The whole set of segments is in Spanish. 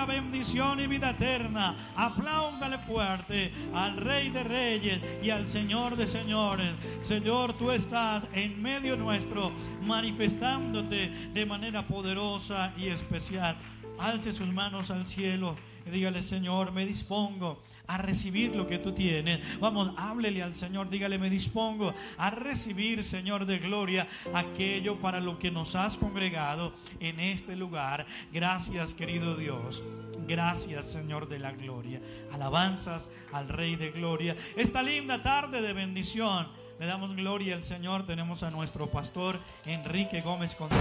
vida, bendición y vida eterna. Apláudale fuerte al Rey de Reyes y al Señor de Señores. Señor, tú estás en medio nuestro, manifestándote de manera poderosa y especial. Alce sus manos al cielo y dígale: Señor, me dispongo a recibir lo que tú tienes. Vamos, háblele al Señor, dígale: me dispongo a recibir, Señor de gloria, aquello para lo que nos has congregado en este lugar. Gracias, querido Dios. Gracias, Señor de la gloria. Alabanzas al Rey de gloria. Esta linda tarde de bendición le damos gloria al Señor. Tenemos a nuestro pastor Enrique Gómez Contreras.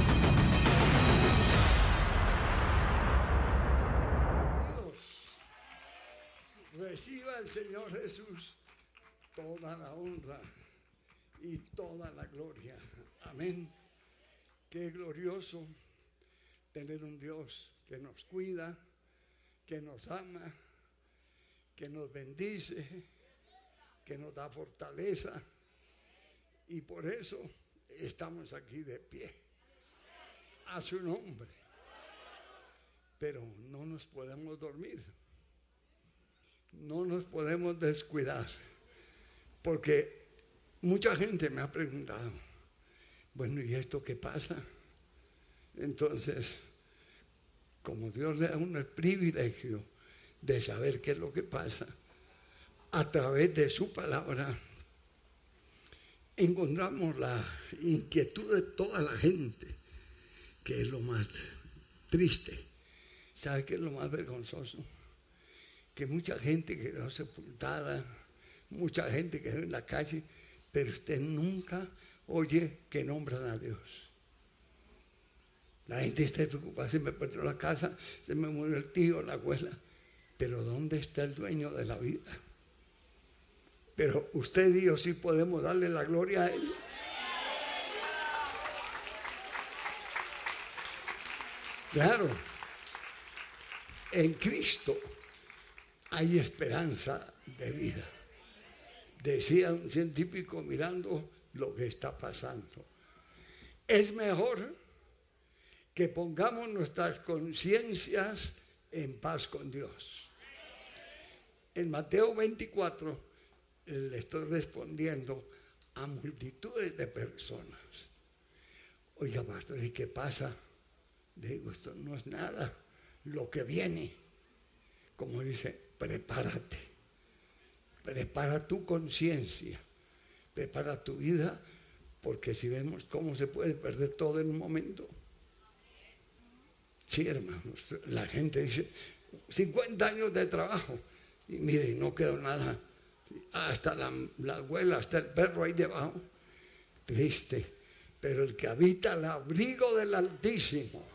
Reciba el Señor Jesús toda la honra y toda la gloria. Amén. Qué glorioso tener un Dios que nos cuida, que nos ama, que nos bendice, que nos da fortaleza. Y por eso estamos aquí de pie. A su nombre. Pero no nos podemos dormir. No nos podemos descuidar, porque mucha gente me ha preguntado: bueno, ¿y esto qué pasa? Entonces, como Dios le da uno el privilegio de saber qué es lo que pasa, a través de su palabra, encontramos la inquietud de toda la gente, que es lo más triste. ¿Sabe qué es lo más vergonzoso? Que mucha gente quedó sepultada, mucha gente quedó en la calle, pero usted nunca oye que nombran a Dios. La gente está preocupada: se me perdió la casa, se me murió el tío, la abuela. Pero ¿dónde está el dueño de la vida? Pero usted y yo sí podemos darle la gloria a Él. Claro, en Cristo hay esperanza de vida. Decía un científico mirando lo que está pasando: es mejor que pongamos nuestras conciencias en paz con Dios. En Mateo 24 le estoy respondiendo a multitudes de personas. Oiga, pastor, ¿y qué pasa? Digo, esto no es nada, lo que viene. Como dice, prepárate, prepara tu conciencia, prepara tu vida, porque si vemos cómo se puede perder todo en un momento. Sí, hermanos, la gente dice: 50 años de trabajo, y mire, no quedó nada, hasta la abuela, hasta el perro ahí debajo. Triste, pero el que habita el abrigo del Altísimo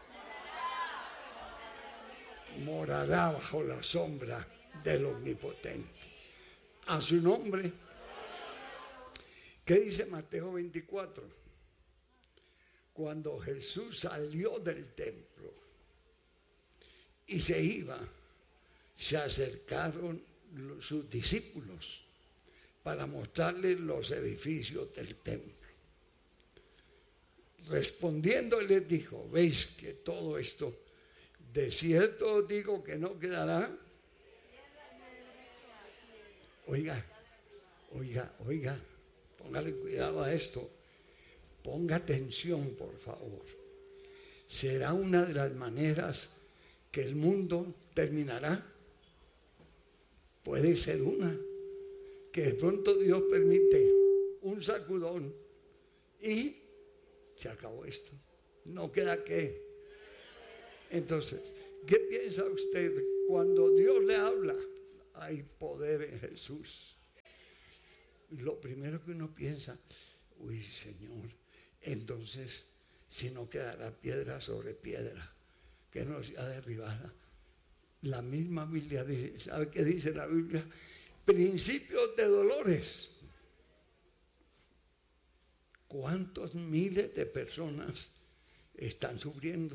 morará bajo la sombra del Omnipotente. A su nombre. ¿Qué dice Mateo 24? Cuando Jesús salió del templo y se iba, se acercaron sus discípulos para mostrarles los edificios del templo. Respondiendo, les dijo: ¿veis que todo esto de cierto os digo que no quedará? Oiga, póngale cuidado a esto, ponga atención, por favor. ¿Será una de las maneras que el mundo terminará? Puede ser una, que de pronto Dios permite un sacudón y se acabó esto, no queda qué. Entonces, ¿qué piensa usted cuando Dios le habla? Hay poder en Jesús. Lo primero que uno piensa: uy, Señor, entonces, si no quedará piedra sobre piedra que no sea derribada. La misma Biblia dice, ¿sabe qué dice la Biblia? Principios de dolores. ¿Cuántos miles de personas están sufriendo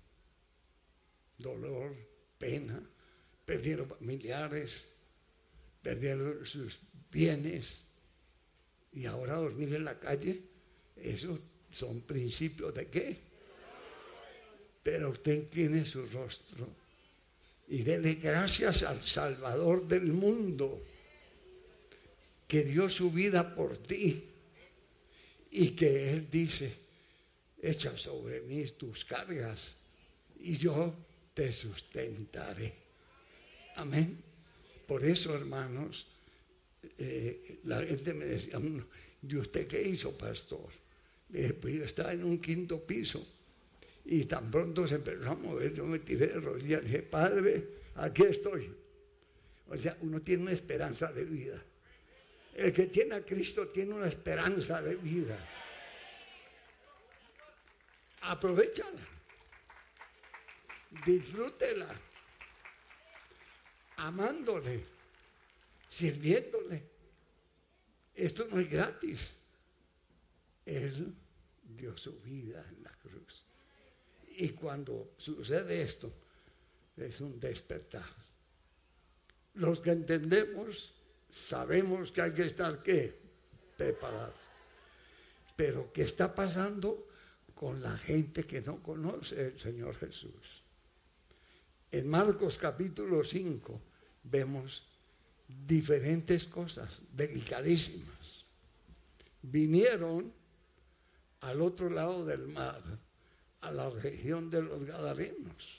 dolor, pena? Perdieron familiares, perdieron sus bienes y ahora dormir en la calle. Esos son principios de qué. Pero usted incline su rostro y dele gracias al Salvador del mundo, que dio su vida por ti y que Él dice, echa sobre mí tus cargas y yo te sustentaré. Amén. Por eso, hermanos, la gente me decía, ¿y usted qué hizo, pastor? Le dije, pues yo estaba en un 5º piso y tan pronto se empezó a mover, yo me tiré de rodillas y dije, Padre, aquí estoy. O sea, uno tiene una esperanza de vida. El que tiene a Cristo tiene una esperanza de vida. Aprovéchala, disfrútela, amándole, sirviéndole. Esto no es gratis. Él dio su vida en la cruz. Y cuando sucede esto, es un despertar. Los que entendemos, sabemos que hay que estar, ¿qué? Preparados. Pero ¿qué está pasando con la gente que no conoce al Señor Jesús? En Marcos capítulo 5 vemos diferentes cosas delicadísimas. Vinieron al otro lado del mar, a la región de los Gadarenos.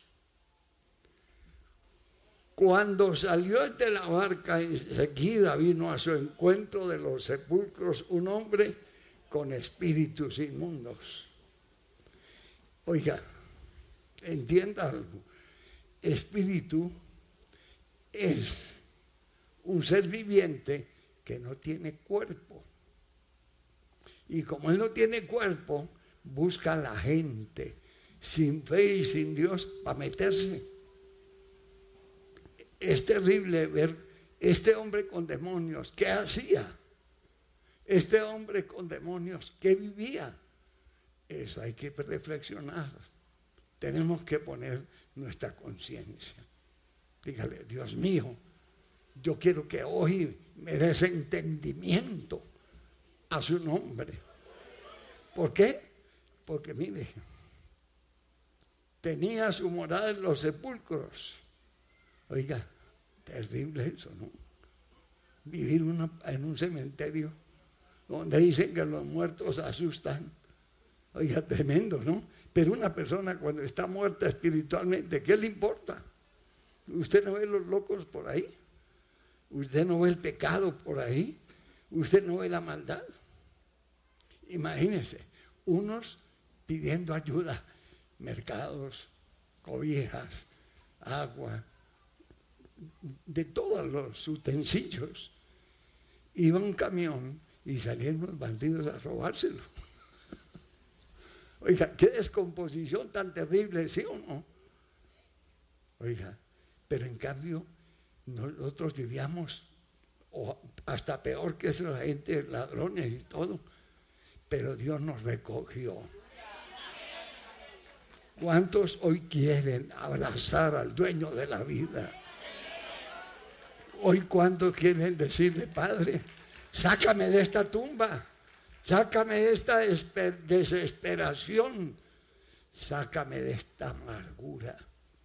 Cuando salió de la barca, enseguida vino a su encuentro de los sepulcros un hombre con espíritus inmundos. Oiga, entienda algo. Espíritu es un ser viviente que no tiene cuerpo. Y como él no tiene cuerpo, busca a la gente sin fe y sin Dios para meterse. Es terrible ver este hombre con demonios, ¿qué hacía? Este hombre con demonios, ¿qué vivía? Eso hay que reflexionar. Tenemos que poner nuestra conciencia. Dígale, Dios mío, yo quiero que hoy me des entendimiento a su nombre. ¿Por qué? Porque mire, tenía su morada en los sepulcros. Oiga, terrible eso, ¿no? Vivir en un cementerio donde dicen que los muertos asustan. Oiga, tremendo, ¿no? Pero una persona cuando está muerta espiritualmente, ¿qué le importa? Usted no ve los locos por ahí, usted no ve el pecado por ahí, usted no ve la maldad. Imagínense, unos pidiendo ayuda, mercados, cobijas, agua, de todos los utensilios. Iba un camión y salían los bandidos a robárselo. Oiga, qué descomposición tan terrible, ¿sí o no? Oiga, pero en cambio nosotros vivíamos o hasta peor que esa gente, ladrones y todo, pero Dios nos recogió. ¿Cuántos hoy quieren abrazar al dueño de la vida? Hoy, ¿cuántos quieren decirle, Padre, sácame de esta tumba, sácame de esta desesperación, sácame de esta amargura?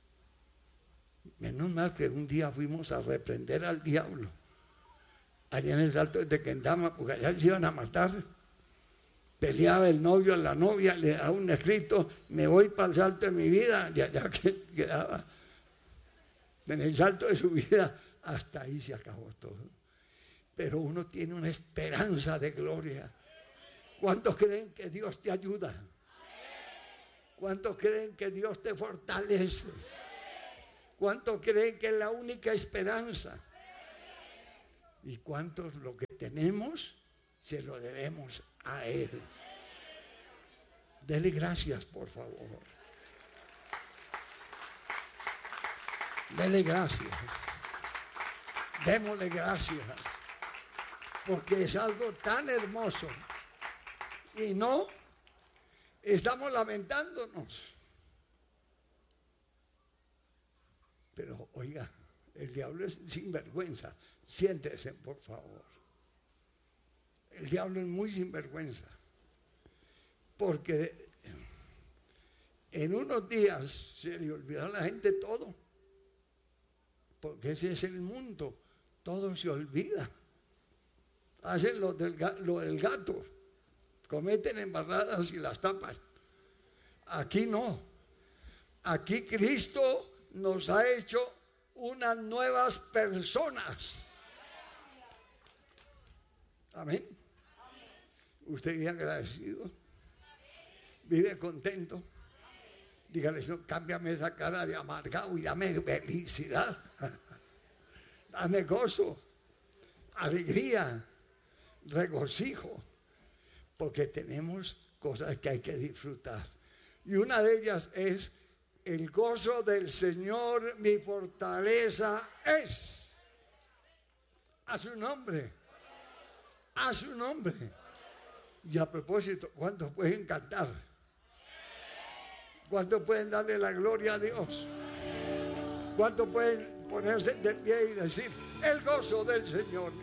Menos mal que un día fuimos a reprender al diablo, allá en el Salto de Tequendama, porque allá se iban a matar. Peleaba el novio a la novia, le daba un escrito, me voy para el Salto de mi vida, y allá quedaba en el Salto de su vida. Hasta ahí se acabó todo. Pero uno tiene una esperanza de gloria. ¿Cuántos creen que Dios te ayuda? ¿Cuántos creen que Dios te fortalece? ¿Cuántos creen que es la única esperanza? ¿Y cuántos lo que tenemos se lo debemos a Él? Dele gracias, por favor. Dele gracias. Démosle gracias, porque es algo tan hermoso y no estamos lamentándonos. Pero oiga, el diablo es sinvergüenza. Siéntese, por favor. El diablo es muy sinvergüenza, porque en unos días se le olvidó a la gente todo. porque ese es el mundo, todo se olvida. Hacen lo del gato, cometen embarradas y las tapan. Aquí no, aquí Cristo nos ha hecho unas nuevas personas. Amén. ¿Usted vive agradecido? ¿Vive contento? Dígale, no, cámbiame esa cara de amargado y dame felicidad. Dame gozo, alegría, regocijo, porque tenemos cosas que hay que disfrutar. Y una de ellas es: el gozo del Señor mi fortaleza es. A su nombre. A su nombre. Y a propósito, ¿cuántos pueden cantar? ¿Cuántos pueden darle la gloria a Dios? ¿Cuántos pueden ponerse de pie y decir: el gozo del Señor?